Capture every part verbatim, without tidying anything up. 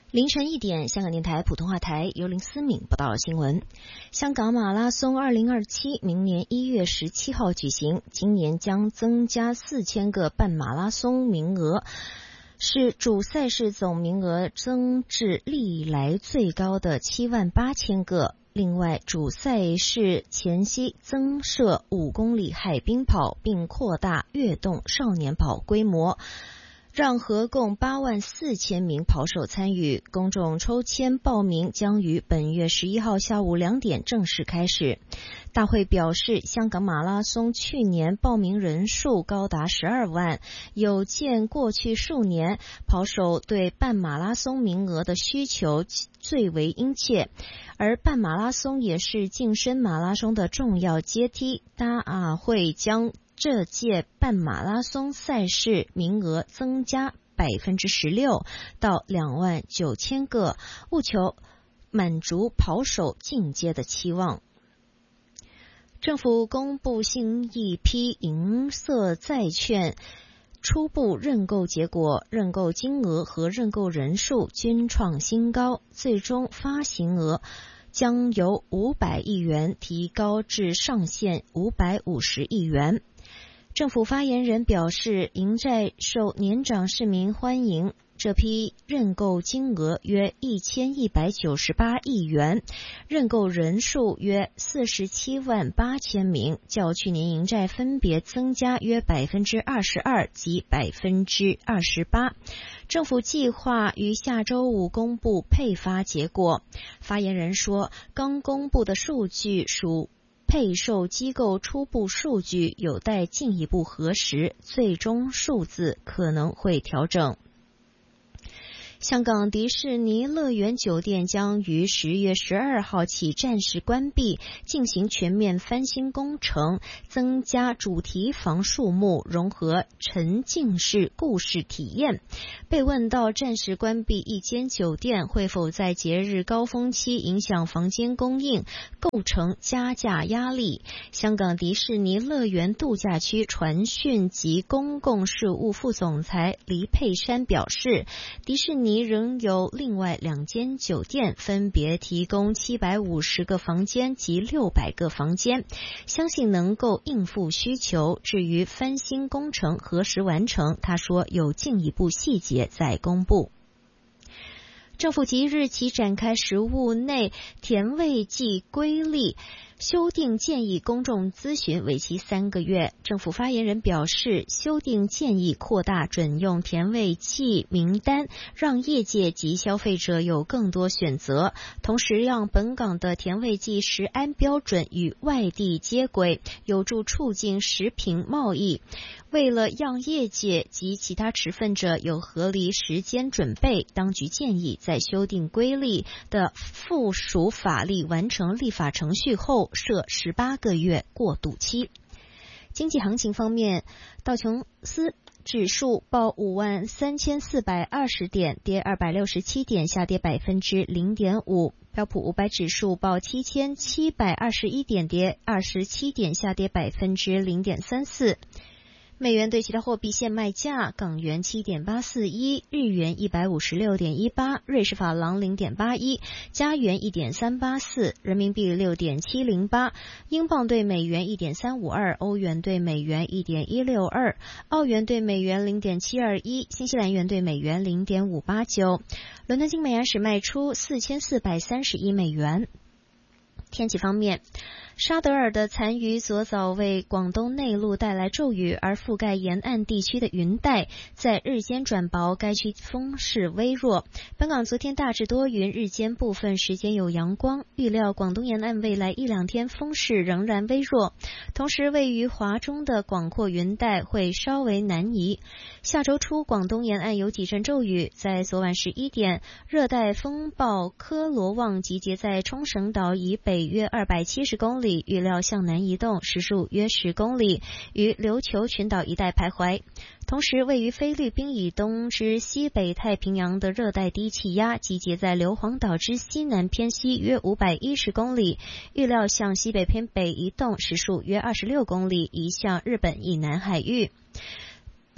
凌晨一点，香港电台普通话台由林思敏报道新闻。香港马拉松二零二七明年一月十七号举行，今年将增加四千个半马拉松名额，是主赛事总名额增至历来最高的七万八千个。另外，主赛事前夕增设五公里海滨跑，并扩大跃动少年跑规模，让合共八万四千名跑手参与。公众抽签报名将于本月十一号下午两点正式开始。大会表示，香港马拉松去年报名人数高达十二万，有见过去数年跑手对半马拉松名额的需求最为殷切，而半马拉松也是晋升马拉松的重要阶梯。大会将这届半马拉松赛事名额增加百分之十六到两万九千个，务求满足跑手进阶的期望。政府公布新一批银色债券初步认购结果，认购金额和认购人数均创新高，最终发行额将由五百亿元提高至上限五百五十亿元。政府发言人表示，银债受年长市民欢迎，这批认购金额约一千一百九十八亿元，认购人数约四十七万八千名，较去年银债分别增加约百分之二十二及百分之二十八。政府计划于下周五公布配发结果。发言人说，刚公布的数据属配售机构初步数据，有待进一步核实，最终数字可能会调整。香港迪士尼乐园酒店将于十月十二号起暂时关闭，进行全面翻新工程，增加主题房数目，融合沉浸式故事体验。被问到暂时关闭一间酒店会否在节日高峰期影响房间供应，构成加价压力，香港迪士尼乐园度假区传讯及公共事务副总裁黎佩珊表示，迪士尼仍有另外两间酒店，分别提供七百五十个房间及六百个房间，相信能够应付需求。至于翻新工程何时完成，他说有进一步细节再公布。政府即日起展开食物内甜味剂规例修订建议公众咨询，为期三个月。政府发言人表示，修订建议扩大准用甜味剂名单，让业界及消费者有更多选择，同时让本港的甜味剂食安标准与外地接轨，有助促进食品贸易。为了让业界及其他持份者有合理时间准备，当局建议在修订规例的附属法例完成立法程序后设十八个月过渡期。经济行情方面，道琼斯指数报五万三千四百二十点，跌二百六十七点，下跌百分之零点五。标普五百指数报七千七百二十一点，跌二十七点，下跌百分之零点三四。美元对其他货币现卖价：港元七点八四一，日元一百五十六点一八，瑞士法郎零点八一，加元一点三八四，人民币六点七零八，英镑对美元一点三五二，欧元对美元一点一六二，澳元对美元零点七二一，新西兰元对美元零点五八九。伦敦金每安士卖出四千四百三十一美元。天气方面，沙德尔的残余昨早为广东内陆带来骤雨，而覆盖沿岸地区的云带在日间转薄，该区风势微弱。本港昨天大致多云，日间部分时间有阳光，预料广东沿岸未来一两天风势仍然微弱，同时位于华中的广阔云带会稍微南移。下周初广东沿岸有几阵骤雨，在昨晚十一点，热带风暴科罗旺集结在冲绳岛以北约二百七十公里，预料向南移动，时速约十公里，于琉球群岛一带徘徊。同时，位于菲律宾以东之西北太平洋的热带低气压集结在硫磺岛之西南偏西约五百一十公里，预料向西北偏北移动，时速约二十六公里，移向日本以南海域。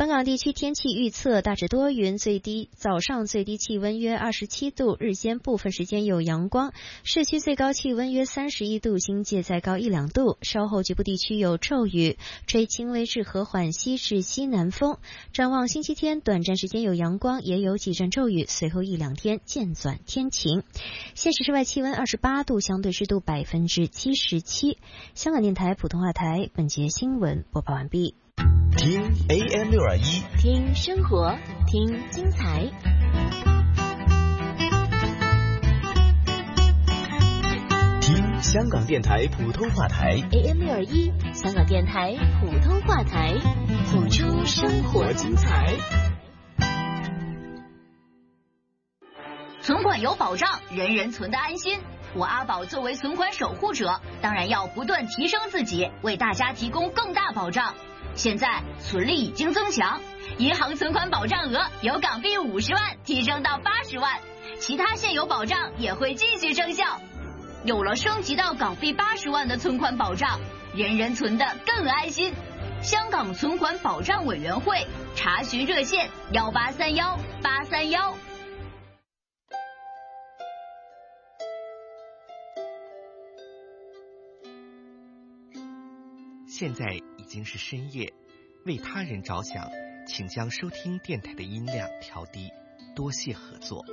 本港地区天气预测大致多云，最低早上最低气温约二十七度，日间部分时间有阳光，市区最高气温约三十一度，新界再高一两度。稍后局部地区有骤雨，吹轻微至和缓西至西南风。展望星期天，短暂时间有阳光，也有几阵骤雨，随后一两天渐转天晴。现时室外气温二十八度，相对湿度百分之七十七。香港电台普通话台本节新闻播报完毕。 听 A M 六二一， 听生活，听精彩。 听香港电台普通话台 A M 六二一，香港电台普通话台，谱出生活精彩。 存款有保障，人人存得安心。我阿宝作为存款守护者，当然要不断提升自己，为大家提供更大保障。现在存利已经增强，银行存款保障额由港币五十万提升到八十万，其他现有保障也会继续生效。有了升级到港币八十万的存款保障，人人存得更安心。香港存款保障委员会查询热线幺八三幺八三幺。 现在已经是深夜，为他人着想，请将收听电台的音量调低，多谢合作。